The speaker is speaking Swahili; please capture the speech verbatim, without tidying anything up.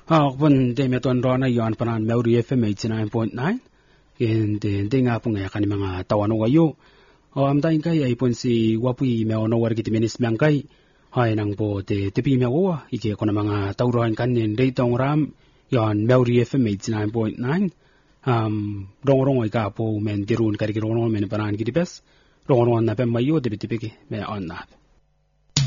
Akpun de meton rona yon panan Melody F M eighty-nine point nine. In de dinga punga kani mga tawano wayo. O am daing kay ay pun si wapui me ono war kitiminis mangkay. Hay nang po te tipi me wa ike ko na mga tawroan kanin daytong ram yon Melody F M eighty-nine point nine. Um rong-rong ay ka po men dirun karikirong men panan kitipes. Rong-rong na pe mayo de bitipiki me on na.